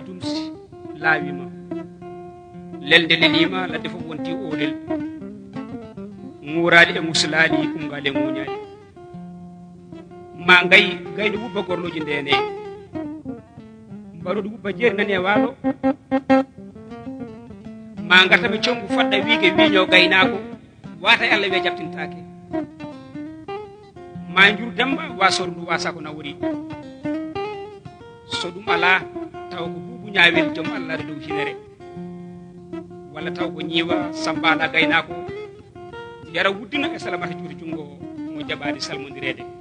dum laawima lelde lelima ladde fof wonti olel ngurali e muslali kungale muñali ma gayno wubba gorloji ndene mbaɗoɗo wubba jeeri nani e waalo ma gataɓe congu fadɗa wiige wiño gaynako wata e Allah wiya jabtintake ma jur demba wasor ndu wasa ko nawori so ɗum ala taw ko buubu ñawel joom Allah re dow hinere walla taw ko ñiwa sambana gaynako yara wuddina e salamata juuri jungo mo jaɓade salmodirede